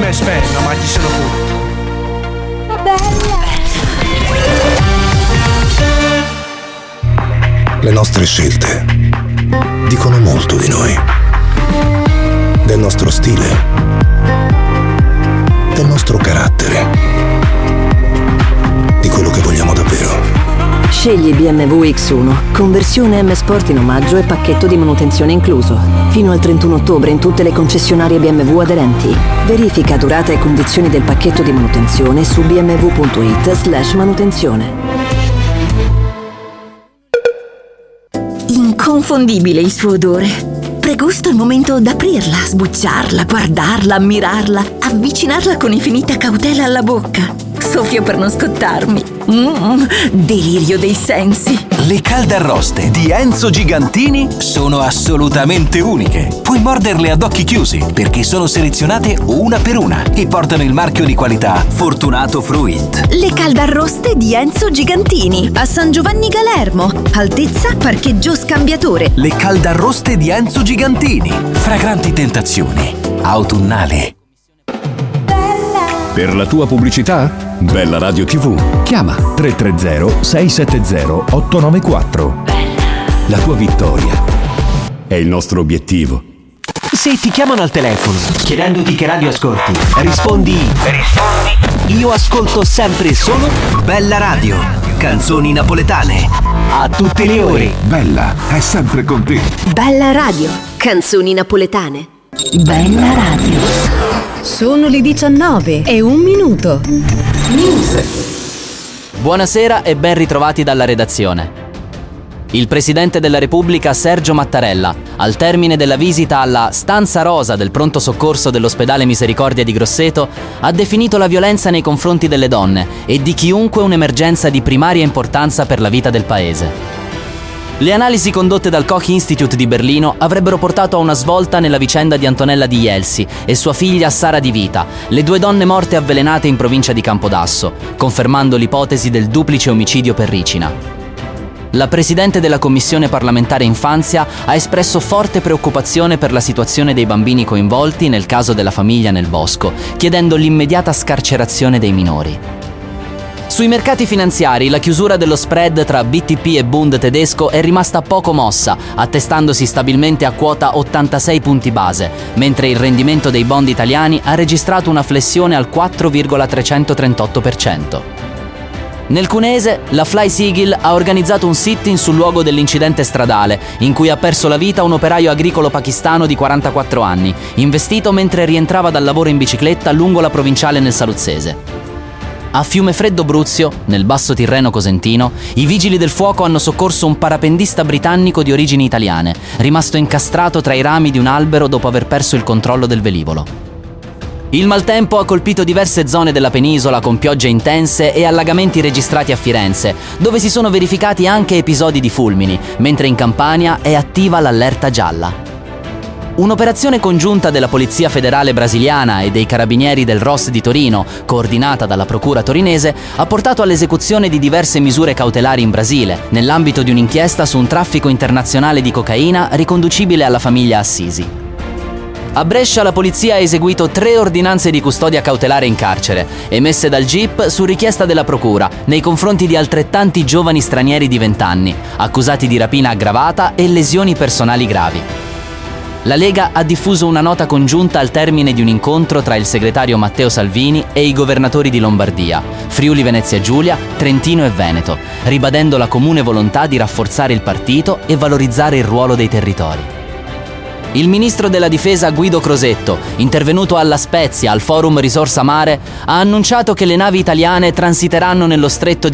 Aspetta, ma ci sono pure. Le nostre scelte dicono molto di noi, del nostro stile, del nostro carattere, di quello che vogliamo davvero. Scegli BMW X1, conversione M Sport in omaggio e pacchetto di manutenzione incluso. Fino al 31 ottobre in tutte le concessionarie BMW aderenti. Verifica durata e condizioni del pacchetto di manutenzione su bmw.it/manutenzione. Inconfondibile il suo odore. Pregusto il momento d'aprirla, sbucciarla, guardarla, ammirarla, avvicinarla con infinita cautela alla bocca. Soffio per non scottarmi. Delirio dei sensi. Le caldarroste di Enzo Gigantini sono assolutamente uniche. Puoi morderle ad occhi chiusi perché sono selezionate una per una e portano il marchio di qualità Fortunato Fruit. Le caldarroste di Enzo Gigantini a San Giovanni Galermo, altezza parcheggio scambiatore. Le caldarroste di Enzo Gigantini, fragranti tentazioni autunnali. Per la tua pubblicità? Bella Radio TV. Chiama 330-670-894. La tua vittoria è il nostro obiettivo. Se ti chiamano al telefono chiedendoti che radio ascolti, rispondi io ascolto sempre solo Bella Radio, canzoni napoletane, a tutte le ore. Bella è sempre con te. Bella Radio, canzoni napoletane. Bella Radio. Sono le 19:01. News. Buonasera e ben ritrovati dalla redazione. Il Presidente della Repubblica Sergio Mattarella, al termine della visita alla Stanza Rosa del pronto soccorso dell'ospedale Misericordia di Grosseto, ha definito la violenza nei confronti delle donne e di chiunque un'emergenza di primaria importanza per la vita del Paese. Le analisi condotte dal Koch Institute di Berlino avrebbero portato a una svolta nella vicenda di Antonella Di Jelsi e sua figlia Sara Di Vita, le due donne morte avvelenate in provincia di Campodasso, confermando l'ipotesi del duplice omicidio per ricina. La Presidente della Commissione parlamentare Infanzia ha espresso forte preoccupazione per la situazione dei bambini coinvolti nel caso della famiglia nel bosco, chiedendo l'immediata scarcerazione dei minori. Sui mercati finanziari la chiusura dello spread tra BTP e Bund tedesco è rimasta poco mossa, attestandosi stabilmente a quota 86 punti base, mentre il rendimento dei bond italiani ha registrato una flessione al 4,338%. Nel Cuneese, la Flysighel ha organizzato un sit-in sul luogo dell'incidente stradale, in cui ha perso la vita un operaio agricolo pakistano di 44 anni, investito mentre rientrava dal lavoro in bicicletta lungo la provinciale nel Saluzzese. A Fiumefreddo Bruzio, nel Basso Tirreno Cosentino, i vigili del fuoco hanno soccorso un parapendista britannico di origini italiane, rimasto incastrato tra i rami di un albero dopo aver perso il controllo del velivolo. Il maltempo ha colpito diverse zone della penisola con piogge intense e allagamenti registrati a Firenze, dove si sono verificati anche episodi di fulmini, mentre in Campania è attiva l'allerta gialla. Un'operazione congiunta della Polizia Federale brasiliana e dei Carabinieri del ROS di Torino, coordinata dalla Procura torinese, ha portato all'esecuzione di diverse misure cautelari in Brasile, nell'ambito di un'inchiesta su un traffico internazionale di cocaina riconducibile alla famiglia Assisi. A Brescia la polizia ha eseguito 3 ordinanze di custodia cautelare in carcere, emesse dal GIP su richiesta della Procura, nei confronti di altrettanti giovani stranieri di 20 anni, accusati di rapina aggravata e lesioni personali gravi. La Lega ha diffuso una nota congiunta al termine di un incontro tra il segretario Matteo Salvini e i governatori di Lombardia, Friuli Venezia Giulia, Trentino e Veneto, ribadendo la comune volontà di rafforzare il partito e valorizzare il ruolo dei territori. Il ministro della Difesa Guido Crosetto, intervenuto alla Spezia al Forum Risorsa Mare, ha annunciato che le navi italiane transiteranno nello stretto di